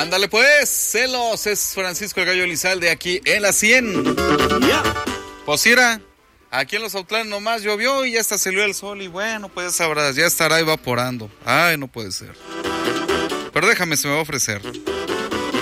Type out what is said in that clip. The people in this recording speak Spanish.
Ándale pues, celos, es Francisco el Gallo Elizalde aquí en la 100. Pues mira, aquí en los Autlanes nomás llovió y ya hasta salió el sol y bueno, pues ya sabrás, ya estará evaporando. Ay, no puede ser. Pero déjame, se me va a ofrecer.